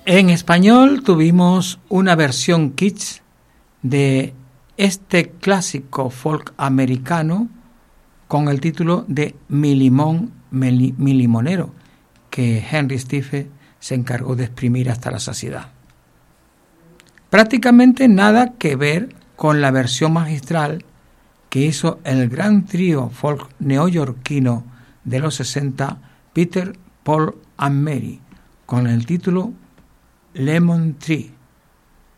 En español tuvimos una versión kitsch de este clásico folk americano con el título de Mi limón, mi limonero, que Henry Stiffes se encargó de exprimir hasta la saciedad. Prácticamente nada que ver con la versión magistral que hizo el gran trío folk neoyorquino de los 60, Peter, Paul and Mary, con el título Lemon Tree.